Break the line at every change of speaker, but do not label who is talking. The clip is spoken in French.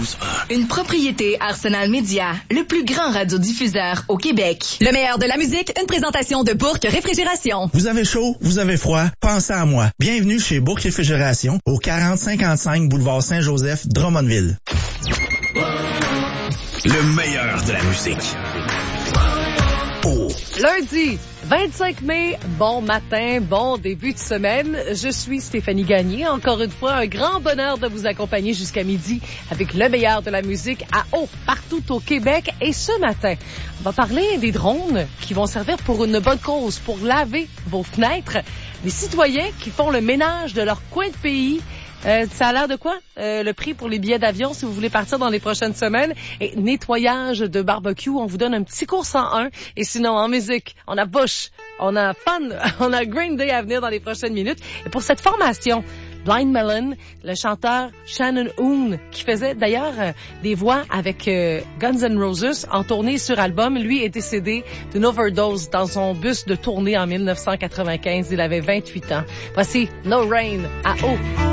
92.1.
Une propriété Arsenal Média, le plus grand radiodiffuseur au Québec.
Le meilleur de la musique, une présentation de Bourque Réfrigération.
Vous avez chaud, vous avez froid, pensez à moi. Bienvenue chez Bourque Réfrigération, au 4055 boulevard Saint-Joseph, Drummondville.
Le meilleur de la musique.
Lundi, 25 mai, bon matin, bon début de semaine. Je suis Stéphanie Gagné. Encore une fois, un grand bonheur de vous accompagner jusqu'à midi avec le meilleur de la musique à eau partout au Québec. Et ce matin, on va parler des drones qui vont servir pour une bonne cause, pour laver vos fenêtres. Des citoyens qui font le ménage de leur coin de pays. Ça a l'air de quoi? Le prix pour les billets d'avion si vous voulez partir dans les prochaines semaines. Et nettoyage de barbecue, on vous donne un petit cours 101. Et sinon, en musique, on a Bush, on a Fun, on a Green Day à venir dans les prochaines minutes. Et pour cette formation, Blind Melon, le chanteur Shannon Hoon, qui faisait d'ailleurs des voix avec Guns N' Roses en tournée sur album, lui est décédé d'une overdose dans son bus de tournée en 1995. Il avait 28 ans. Voici No Rain à eau.